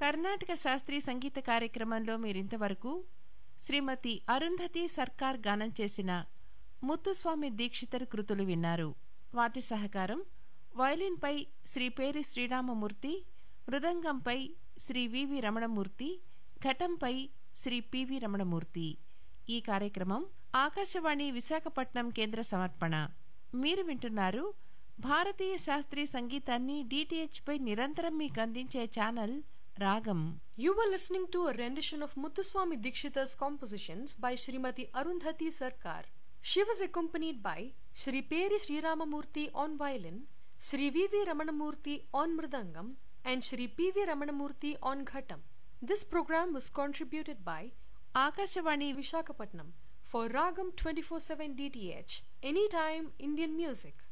కర్ణాటక శాస్త్రీయ సంగీత కార్యక్రమంలో మీరింతవరకు శ్రీమతి అరుంధతి సర్కార్ గానం చేసిన ముత్తుస్వామి దీక్షితర్ కృతులు విన్నారు. వాద్య సహకారం వయలిన్పై శ్రీ పేరి శ్రీరామమూర్తి, మృదంగంపై శ్రీ వివి రమణమూర్తి, ఘటంపై శ్రీ పివి రమణమూర్తి. ఈ కార్యక్రమం ఆకాశవాణి విశాఖపట్నం కేంద్ర సమర్పణ. మీరు వింటున్నారు భారతీయ శాస్త్రీయ సంగీతాన్ని DTH పై నిరంతరం మీకు అందించే ఛానల్ రాగం. You were listening to a rendition of Muthuswami Dikshitar's compositions by Srimati Arundhati Sarkar. She was accompanied by Shri Peri Sriramamurthy on violin, Shri V.V. Ramanamurthy on mridangam, and Shri P.V. Ramanamurthy on ghatam. This program was contributed by Akashvani Vishakhapatnam for Ragam 24/7 DTH, Anytime Indian Music.